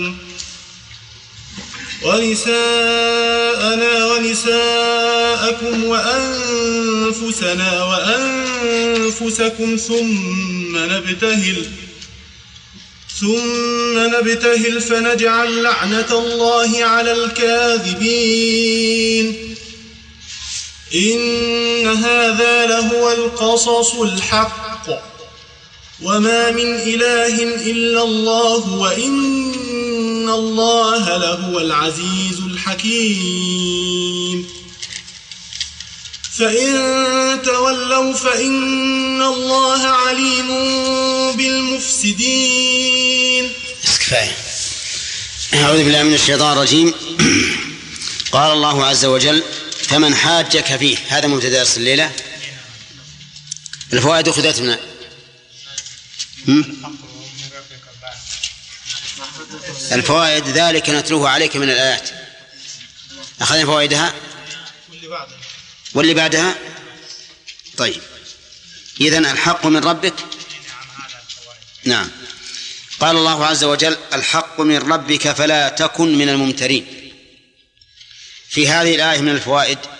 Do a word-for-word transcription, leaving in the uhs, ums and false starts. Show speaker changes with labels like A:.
A: ونساءنا ونساءكم وأنفسنا وأنفسكم ثم نبتهل ثم نبتهل فنجعل لعنة الله على الكاذبين. إن هذا لهو القصص الحق وما من إله إلا الله وإن الله لهو العزيز الحكيم. فإن تولوا فإن الله عليم بالمفسدين.
B: كفاية. أعوذ بالله من الشيطان الرجيم. قال الله عز وجل: فمن حاجك فيه. هذا مبتدأ درس الليلة. الفوائد أخذت من الفوائد ذلك نتلوه عليك من الآيات. أخذنا فوائدها واللي بعدها. طيب، إذن الحق من ربك. نعم. قال الله عز وجل: الحق من ربك فلا تكن من الممترين. في هذه الآية من الفوائد